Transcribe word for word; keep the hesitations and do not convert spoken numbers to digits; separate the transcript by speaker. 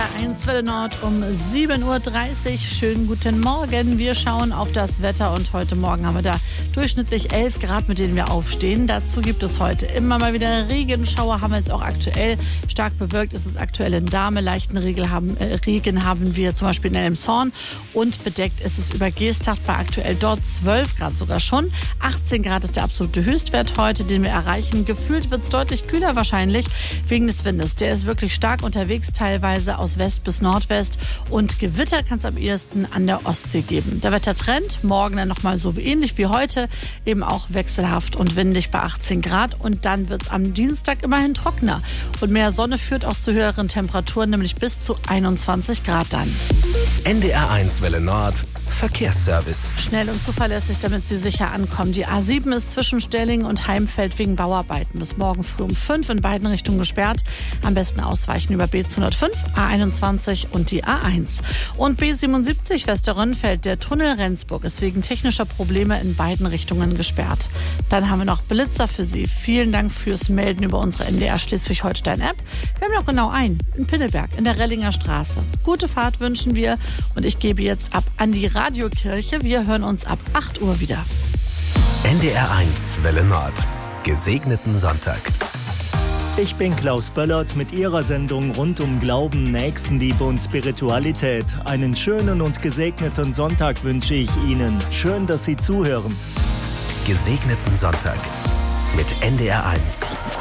Speaker 1: R eins Welle Nord um sieben Uhr dreißig. Schönen guten Morgen. Wir schauen auf das Wetter und heute Morgen haben wir da durchschnittlich elf Grad, mit denen wir aufstehen. Dazu gibt es heute immer mal wieder Regenschauer, haben wir jetzt auch aktuell. Stark bewölkt ist es aktuell in Dahme. Leichten Regen haben, äh, Regen haben wir zum Beispiel in Elmshorn und bedeckt ist es über Geesthacht bei aktuell dort zwölf Grad sogar schon. achtzehn Grad ist der absolute Höchstwert heute, den wir erreichen. Gefühlt wird es deutlich kühler wahrscheinlich wegen des Windes. Der ist wirklich stark unterwegs, teilweise aus West bis Nordwest, und Gewitter kann es am ehesten an der Ostsee geben. Der Wettertrend morgen dann nochmal so ähnlich wie heute, eben auch wechselhaft und windig bei achtzehn Grad, und dann wird es am Dienstag immerhin trockener und mehr Sonne führt auch zu höheren Temperaturen, nämlich bis zu einundzwanzig Grad dann.
Speaker 2: N D R eins Welle Nord Verkehrsservice.
Speaker 1: Schnell und zuverlässig, damit Sie sicher ankommen. Die A sieben ist zwischen Stellingen und Heimfeld wegen Bauarbeiten bis morgen früh um fünf in beiden Richtungen gesperrt. Am besten ausweichen über B zweihundertfünf, A einundzwanzig und die A eins. Und B siebenundsiebzig Westerrönfeld, der Tunnel Rendsburg, ist wegen technischer Probleme in beiden Richtungen gesperrt. Dann haben wir noch Blitzer für Sie. Vielen Dank fürs Melden über unsere N D R Schleswig-Holstein-App. Wir haben noch genau einen in Pinneberg in der Rellinger Straße. Gute Fahrt wünschen wir und ich gebe jetzt ab an die Radiokirche. Wir hören uns ab acht Uhr wieder.
Speaker 2: N D R eins Welle Nord. Gesegneten Sonntag.
Speaker 3: Ich bin Klaus Böllert mit Ihrer Sendung rund um Glauben, Nächstenliebe und Spiritualität. Einen schönen und gesegneten Sonntag wünsche ich Ihnen. Schön, dass Sie zuhören.
Speaker 2: Gesegneten Sonntag mit N D R eins.